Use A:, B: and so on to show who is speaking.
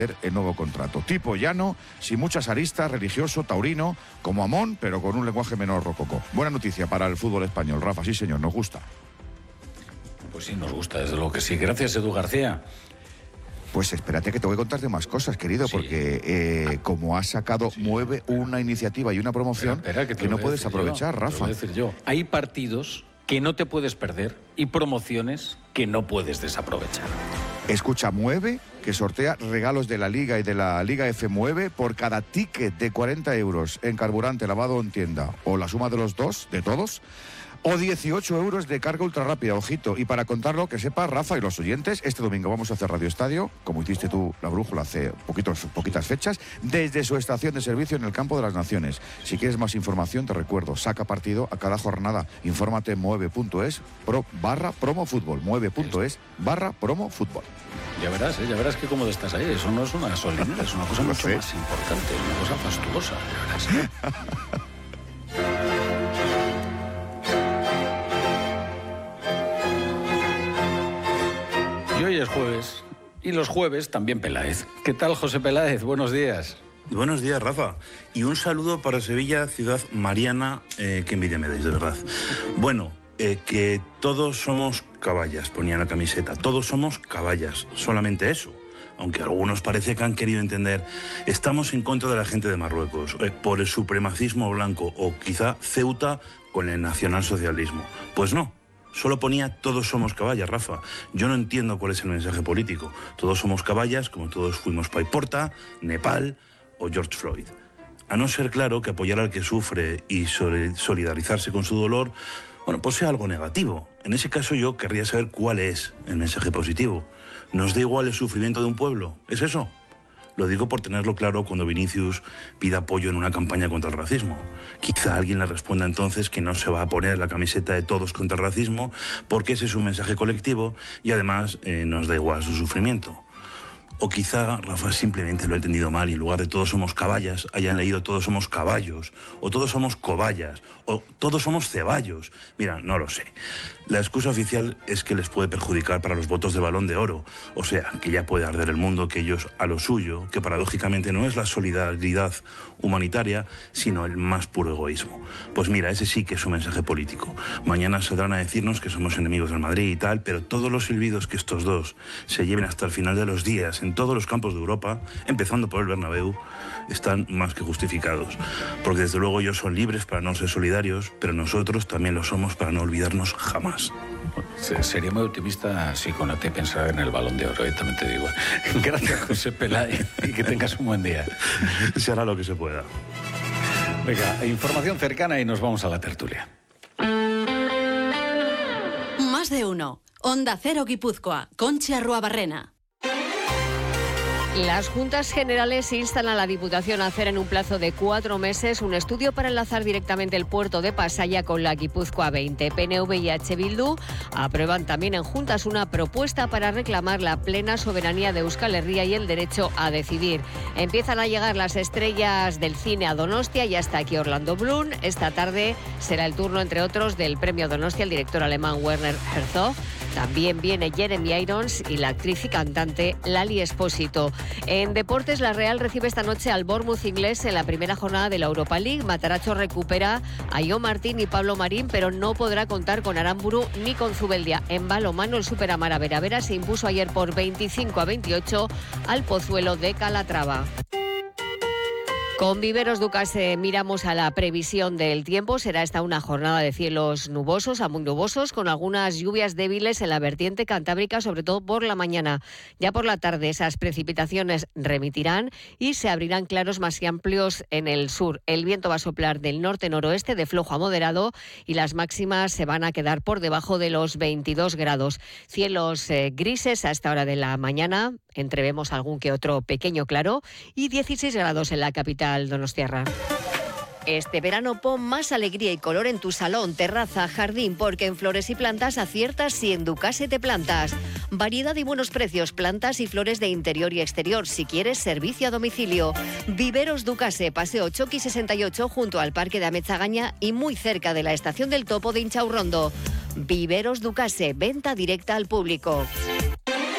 A: el nuevo contrato. Tipo llano, sin muchas aristas, religioso, taurino, como Amón, pero con un lenguaje menos rococó. Buena noticia para el fútbol español, Rafa, sí señor, nos gusta.
B: Pues sí, nos gusta, desde luego que sí. Gracias, Edu García.
A: Pues espérate que te voy a contarte más cosas, querido, sí. Porque como has sacado, mueve una iniciativa y una promoción que no puedes aprovechar, Rafa.
B: Te lo voy a decir yo. Hay partidos que no te puedes perder y promociones que no puedes desaprovechar.
A: Escucha, Mueve, que sortea regalos de la Liga y de la Liga F Mueve por cada ticket de 40 euros en carburante, lavado en tienda, o la suma de los dos, de todos, o 18 euros de carga ultra rápida, ojito. Y para contarlo, que sepa Rafa y los oyentes, este domingo vamos a hacer Radio Estadio, como hiciste tú la brújula hace poquitas fechas, desde su estación de servicio en el Campo de las Naciones. Si quieres más información, te recuerdo, saca partido a cada jornada. Infórmate en mueve.es/promofútbol, mueve.es/promofútbol.
B: Ya verás que cómodo estás ahí. Eso no es una solemnidad, es una cosa mucho más importante, una cosa fastuosa, ya verás. Y hoy es jueves, y los jueves también Peláez. ¿Qué tal, José Peláez? Buenos días.
C: Buenos días, Rafa. Y un saludo para Sevilla, ciudad mariana, que envidia me dais, de verdad. Bueno, que todos somos caballas, ponía en la camiseta. Todos somos caballas, solamente eso. Aunque algunos parece que han querido entender, estamos en contra de la gente de Marruecos, por el supremacismo blanco, o quizá Ceuta con el nacionalsocialismo. Pues no. Solo ponía todos somos caballas, Rafa. Yo no entiendo cuál es el mensaje político. Todos somos caballas, como todos fuimos Paiporta, Nepal o George Floyd. A no ser claro que apoyar al que sufre y solidarizarse con su dolor, bueno, pues sea algo negativo. En ese caso yo querría saber cuál es el mensaje positivo. ¿Nos da igual el sufrimiento de un pueblo? ¿Es eso? Lo digo por tenerlo claro cuando Vinicius pida apoyo en una campaña contra el racismo. Quizá alguien le responda entonces que no se va a poner la camiseta de todos contra el racismo porque ese es un mensaje colectivo y además nos da igual su sufrimiento. O quizá Rafa simplemente lo ha entendido mal y en lugar de todos somos caballas hayan leído todos somos caballos, o todos somos cobayas, o todos somos ceballos. Mira, no lo sé. La excusa oficial es que les puede perjudicar para los votos de Balón de Oro. O sea, que ya puede arder el mundo, que ellos a lo suyo, que paradójicamente no es la solidaridad humanitaria, sino el más puro egoísmo. Pues mira, ese sí que es un mensaje político. Mañana saldrán a decirnos que somos enemigos del Madrid y tal, pero todos los silbidos que estos dos se lleven hasta el final de los días en todos los campos de Europa, empezando por el Bernabéu, están más que justificados. Porque desde luego ellos son libres para no ser solidarios, pero nosotros también lo somos para no olvidarnos jamás.
B: Sería muy optimista si con te pensar en el Balón de Oro, también te digo. Gracias, José Peláez, y que tengas un buen día.
C: Se hará lo que se pueda.
B: Venga, información cercana y nos vamos a la tertulia.
D: Más de uno. Onda Cero Guipúzcoa, Conchi Arruabarrena.
E: Las Juntas Generales instan a la Diputación a hacer en un plazo de 4 meses un estudio para enlazar directamente el puerto de Pasaia con la Guipúzcoa 20. PNV y H. Bildu aprueban también en Juntas una propuesta para reclamar la plena soberanía de Euskal Herria y el derecho a decidir. Empiezan a llegar las estrellas del cine a Donostia y hasta aquí Orlando Bloom. Esta tarde será el turno, entre otros, del premio Donostia, el director alemán Werner Herzog. También viene Jeremy Irons y la actriz y cantante Lali Espósito. En deportes, la Real recibe esta noche al Bournemouth inglés en la primera jornada de la Europa League. Matarazzo recupera a Ion Martín y Pablo Marín, pero no podrá contar con Aramburu ni con Zubeldia. En balonmano, el Superamara Veravera se impuso ayer por 25-28 al Pozuelo de Calatrava. Con Viveros Ducase miramos a la previsión del tiempo. Será esta una jornada de cielos nubosos a muy nubosos, con algunas lluvias débiles en la vertiente cantábrica, sobre todo por la mañana. Ya por la tarde esas precipitaciones remitirán y se abrirán claros más amplios en el sur. El viento va a soplar del norte-noroeste de flojo a moderado y las máximas se van a quedar por debajo de los 22 grados. Cielos grises a esta hora de la mañana, entrevemos algún que otro pequeño claro, y 16 grados en la capital donostiarra. Este verano pon más alegría y color en tu salón, terraza, jardín, porque en Flores y Plantas aciertas si en Ducase te plantas. Variedad y buenos precios, plantas y flores de interior y exterior, si quieres servicio a domicilio. Viveros Ducase, Paseo Choqui 68, junto al Parque de Amezagaña y muy cerca de la Estación del Topo de Inchaurrondo. Viveros Ducase, venta directa al público.